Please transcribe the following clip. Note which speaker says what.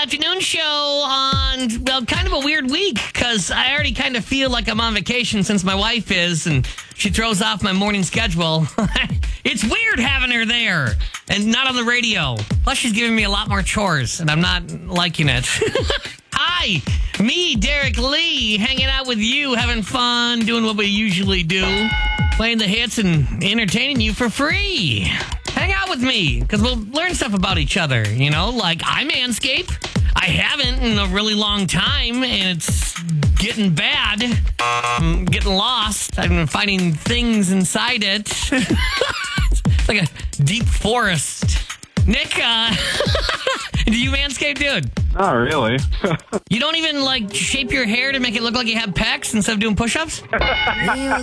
Speaker 1: afternoon show on, well, kind of a weird week because I already kind of feel like I'm on vacation since my wife is, and she throws off my morning schedule. It's weird having her there and not on the radio. Plus, she's giving me a lot more chores, and I'm not liking it. Hi, me, Derek Lee, hanging out with you, having fun, doing what we usually do, playing the hits and entertaining you for free. Hang out with me, because we'll learn stuff about each other, you know? Like, I manscape. I haven't in a really long time, and it's getting bad. I'm getting lost. I've been finding things inside it. It's like a deep forest. Nick, do you manscape, dude?
Speaker 2: Not really.
Speaker 1: You don't even, like, shape your hair to make it look like you have pecs instead of doing push-ups?
Speaker 3: You